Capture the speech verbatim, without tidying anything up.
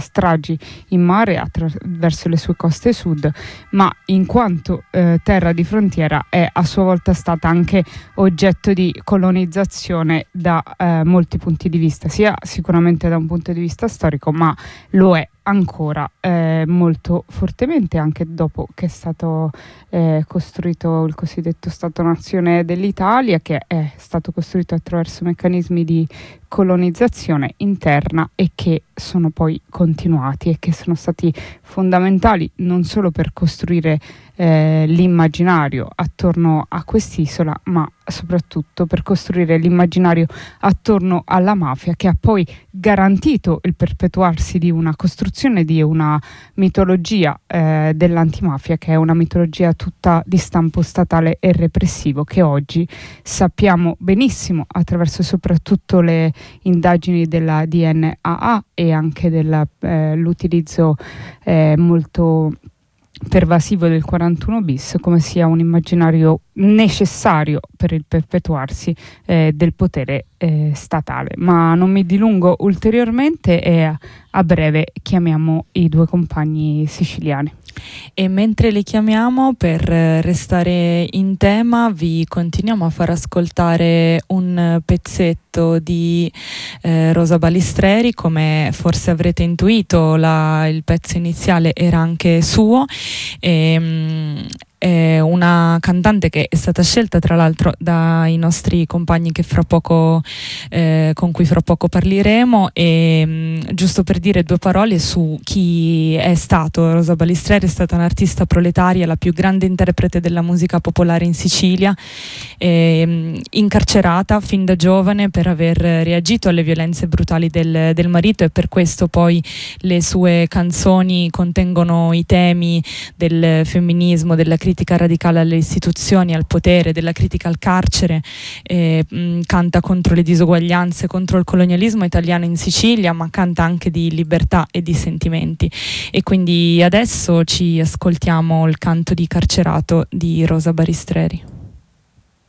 stragi in mare attraverso le sue coste sud, ma in quanto eh, terra di frontiera è a sua volta stata anche oggetto di colonizzazione da eh, molti punti di vista, sia sicuramente da un punto di vista storico, ma lo è ancora eh, molto fortemente anche dopo che è stato eh, costruito il cosiddetto Stato-Nazione dell'Italia, che è stato costruito attraverso meccanismi di colonizzazione interna e che sono poi continuati e che sono stati fondamentali non solo per costruire eh, l'immaginario attorno a quest'isola, ma soprattutto per costruire l'immaginario attorno alla mafia, che ha poi garantito il perpetuarsi di una costruzione di una mitologia eh, dell'antimafia, che è una mitologia tutta di stampo statale e repressivo, che oggi sappiamo benissimo attraverso soprattutto le indagini della D N A A e anche dell'utilizzo eh, molto pervasivo del quarantuno bis, come sia un immaginario necessario per il perpetuarsi eh, del potere eh, statale. Ma non mi dilungo ulteriormente e a, a breve chiamiamo i due compagni siciliani. E mentre li chiamiamo, per restare in tema, vi continuiamo a far ascoltare un pezzetto di eh, Rosa Balistreri. Come forse avrete intuito, la, il pezzo iniziale era anche suo. E, mh, è una cantante che è stata scelta tra l'altro dai nostri compagni che fra poco, eh, con cui fra poco parleremo. E mh, giusto per dire due parole su chi è stato Rosa Balistreri: è stata un'artista proletaria, la più grande interprete della musica popolare in Sicilia, e, mh, incarcerata fin da giovane per aver reagito alle violenze brutali del, del marito, e per questo poi le sue canzoni contengono i temi del femminismo, della critica radicale alle istituzioni, al potere, della critica al carcere. eh, mh, canta contro le disuguaglianze, contro il colonialismo italiano in Sicilia, ma canta anche di libertà e di sentimenti. E quindi adesso ci ascoltiamo il canto di Carcerato di Rosa Balistreri.